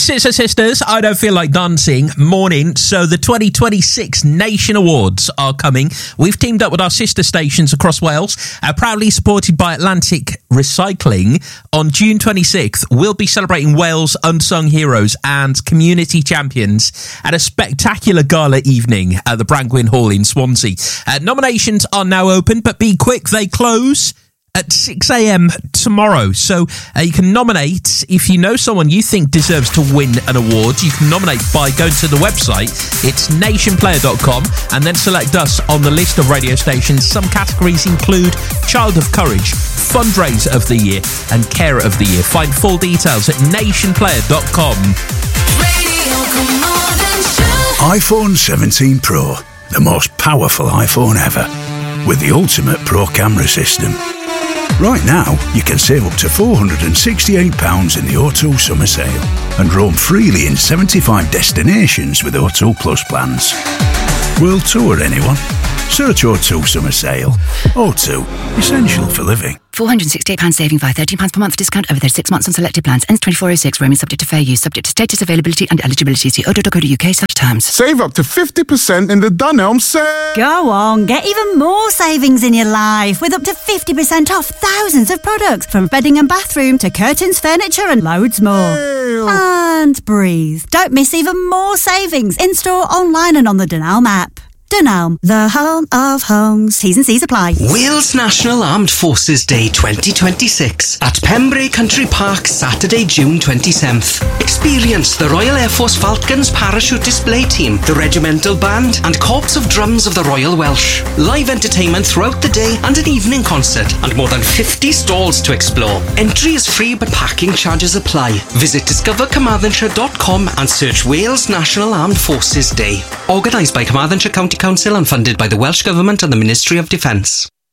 Sister Sisters, I don't feel like dancing. Morning. So the 2026 Nation Awards are coming. We've teamed up with our sister stations across Wales, proudly supported by Atlantic Recycling. On June 26th, we'll be celebrating Wales' unsung heroes and community champions at a spectacular gala evening at the Brangwyn Hall in Swansea. Nominations are now open, but be quick, they close at 6 a.m. tomorrow. So you can nominate if you know someone you think deserves to win an award. You can nominate by going to the website. It's nationplayer.com and then select us on the list of radio stations. Some categories include Child of Courage, Fundraiser of the Year and Carer of the Year. Find full details at nationplayer.com. iPhone 17 Pro, the most powerful iPhone ever, with the ultimate Pro camera system. Right now, you can save up to £468 in the O2 summer sale and roam freely in 75 destinations with O2 Plus plans. World tour, anyone? Search O2 summer sale. O2, essential for living. £468 saving via £13 per month discount over 36 months on selected plans. Ends 24/06. Roaming subject to fair use. Subject to status, availability and eligibility. See odo.co.uk/terms. Save up to 50% in the Dunelm sale. Go on, get even more savings in your life with up to 50% off thousands of products from bedding and bathroom to curtains, furniture and loads more. And breathe. Don't miss even more savings in store, online and on the Dunelm app. Dunelm, the home of homes. T's and C's apply. Wales National Armed Forces Day 2026 at Pembrey Country Park, Saturday, June 27th. Experience the Royal Air Force Falcons Parachute Display Team, the Regimental Band and Corps of Drums of the Royal Welsh. Live entertainment throughout the day and an evening concert and more than 50 stalls to explore. Entry is free but parking charges apply. Visit discovercarmarthenshire.com and search Wales National Armed Forces Day. Organised by Carmarthenshire County Council and funded by the Welsh Government and the Ministry of Defence.